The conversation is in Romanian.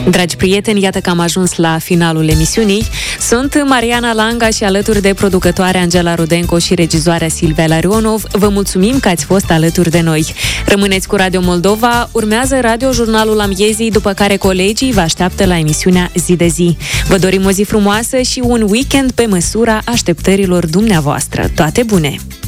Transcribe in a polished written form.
Dragi prieteni, iată că am ajuns la finalul emisiunii. Sunt Mariana Langa și alături de producătoarea Angela Rudenco și regizoarea Silvia Larionov. Vă mulțumim că ați fost alături de noi. Rămâneți cu Radio Moldova, urmează radiojurnalul Amiezii, după care colegii vă așteaptă la emisiunea Zi de Zi. Vă dorim o zi frumoasă și un weekend pe măsura așteptărilor dumneavoastră. Toate bune!